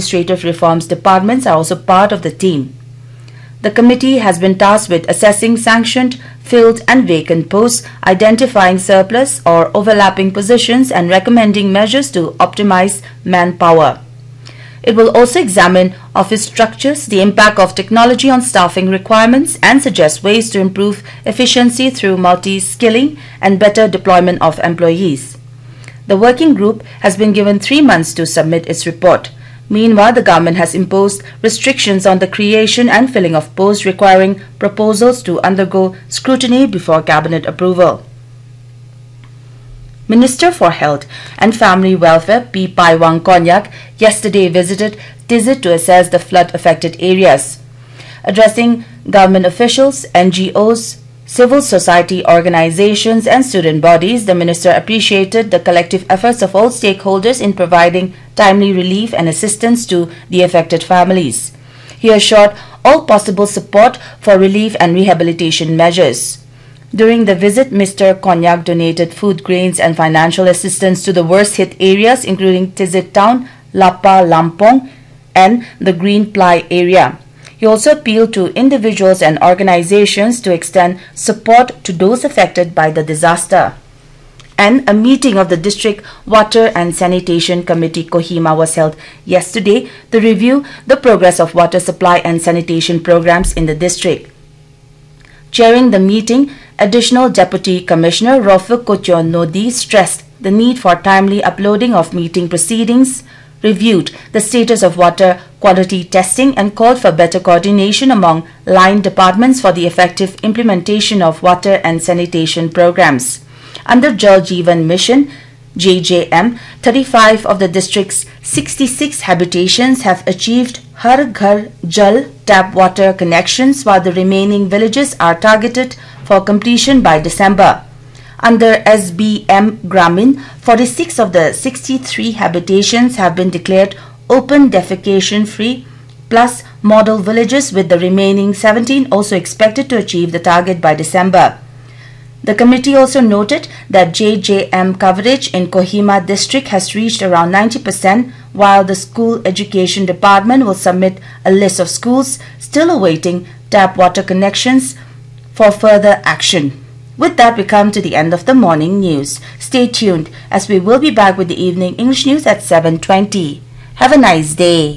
administrative reforms departments are also part of the team. The committee has been tasked with assessing sanctioned, filled and vacant posts, identifying surplus or overlapping positions and recommending measures to optimize manpower. It will also examine office structures, the impact of technology on staffing requirements, and suggest ways to improve efficiency through multi-skilling and better deployment of employees. The working group has been given 3 months to submit its report. Meanwhile, the government has imposed restrictions on the creation and filling of posts, requiring proposals to undergo scrutiny before cabinet approval. Minister for Health and Family Welfare P. Paiwang Konyak yesterday visited Tizit to assess the flood-affected areas. Addressing government officials, NGOs, civil society organizations and student bodies, the minister appreciated the collective efforts of all stakeholders in providing timely relief and assistance to the affected families. He assured all possible support for relief and rehabilitation measures. During the visit, Mr. Konyak donated food, grains and financial assistance to the worst-hit areas including Tizit Town, Lapa, Lampong and the Green Ply area. He also appealed to individuals and organizations to extend support to those affected by the disaster. And a meeting of the District Water and Sanitation Committee Kohima was held yesterday to review the progress of water supply and sanitation programs in the district. Chairing the meeting, Additional Deputy Commissioner Rofik Kotion Nodi stressed the need for timely uploading of meeting proceedings, reviewed the status of water quality testing and called for better coordination among line departments for the effective implementation of water and sanitation programs. Under Jal Jeevan Mission, JJM, 35 of the district's 66 habitations have achieved Har Ghar Jal tap water connections, while the remaining villages are targeted for completion by December. Under SBM Gramin, 46 of the 63 habitations have been declared open defecation free, plus model villages, with the remaining 17 also expected to achieve the target by December. The committee also noted that JJM coverage in Kohima district has reached around 90%, while the School Education Department will submit a list of schools still awaiting tap water connections for further action. With that, we come to the end of the morning news. Stay tuned as we will be back with the evening English news at 7:20. Have a nice day.